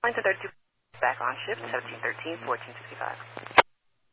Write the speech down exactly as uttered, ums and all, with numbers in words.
Wellington thirty-two back on shift, seventeen thirteen, fourteen sixty-five.